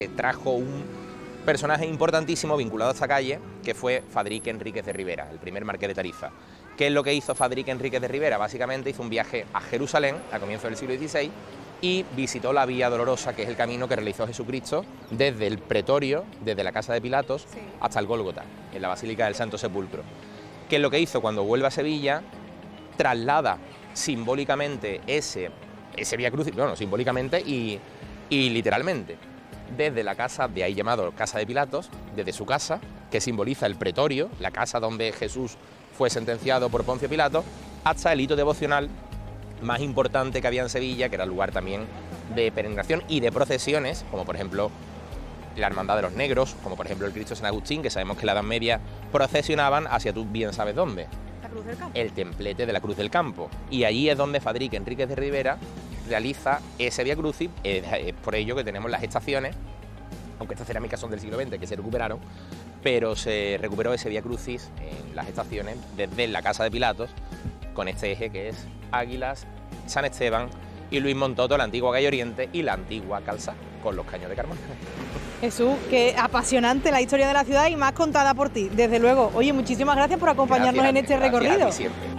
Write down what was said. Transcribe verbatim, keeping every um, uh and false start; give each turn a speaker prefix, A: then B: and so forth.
A: trajo un personaje importantísimo vinculado a esta calle, que fue Fadrique Enríquez de Rivera, el primer marqués de Tarifa. ¿Qué es lo que hizo Fadrique Enríquez de Rivera? Básicamente hizo un viaje a Jerusalén a comienzos del siglo dieciséis y visitó la Vía Dolorosa, que es el camino que realizó Jesucristo desde el Pretorio, desde la casa de Pilatos, sí, hasta el Gólgota, en la Basílica del Santo Sepulcro. ¿Qué es lo que hizo? Cuando vuelve a Sevilla, traslada simbólicamente ese, ese Vía Crucis, bueno, simbólicamente y, y literalmente, desde la casa, de ahí llamado Casa de Pilatos, desde su casa, que simboliza el Pretorio, la casa donde Jesús fue sentenciado por Poncio Pilato, hasta el hito devocional más importante que había en Sevilla, que era el lugar también de peregrinación y de procesiones, como por ejemplo la Hermandad de los Negros, como por ejemplo el Cristo de San Agustín, que sabemos que en la Edad Media procesionaban hacia tú bien sabes dónde.
B: La Cruz del Campo.
A: El templete de la Cruz del Campo. Y allí es donde Fadrique Enríquez de Rivera realiza ese Vía Crucis. Es por ello que tenemos las estaciones, aunque estas cerámicas son del siglo veinte, que se recuperaron, pero se recuperó ese Vía Crucis en las estaciones desde la Casa de Pilatos, con este eje que es Águilas, San Esteban y Luis Montoto, la antigua calle Oriente y la antigua Calzá, con los caños de Carmona.
B: Jesús, qué apasionante la historia de la ciudad y más contada por ti, desde luego. Oye, muchísimas gracias por acompañarnos
A: Gracias,
B: en este
A: gracias
B: recorrido.
A: A ti siempre.